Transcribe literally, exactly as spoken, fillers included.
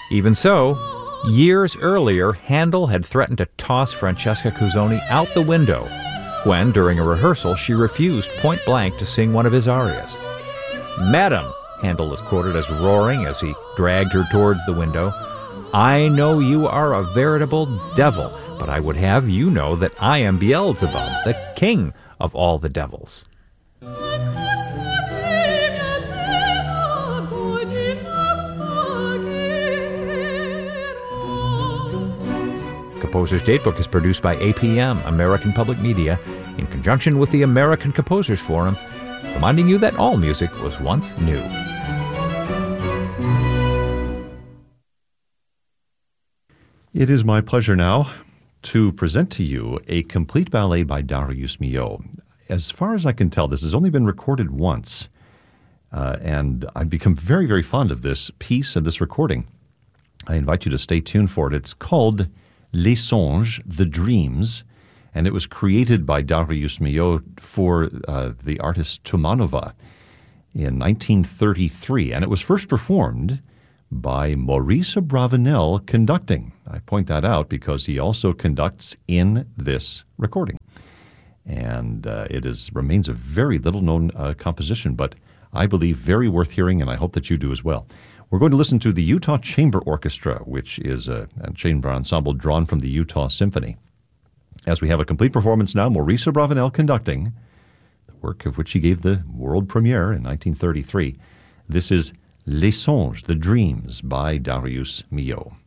Even so, years earlier, Handel had threatened to toss Francesca Cuzzoni out the window when, during a rehearsal, she refused point blank to sing one of his arias. "Madam," Handel is quoted as roaring as he dragged her towards the window, "I know you are a veritable devil, but I would have you know that I am Beelzebub, the king of all the devils." Composer's Datebook is produced by A P M, American Public Media, in conjunction with the American Composers Forum, reminding you that all music was once new. It is my pleasure now to present to you a complete ballet by Darius Milhaud. As far as I can tell, this has only been recorded once, uh, and I've become very, very fond of this piece and this recording. I invite you to stay tuned for it. It's called Les Songes, The Dreams, and it was created by Darius Milhaud for uh, the artist Tumanova in nineteen thirty-three, and it was first performed by Maurice Abravanel conducting. I point that out because he also conducts in this recording. And uh, it is remains a very little-known uh, composition, but I believe very worth hearing, and I hope that you do as well. We're going to listen to the Utah Chamber Orchestra, which is a, a chamber ensemble drawn from the Utah Symphony. As we have a complete performance now, Maurice Abravanel conducting, the work of which he gave the world premiere in nineteen thirty-three. This is Les Songes, The Dreams by Darius Milhaud.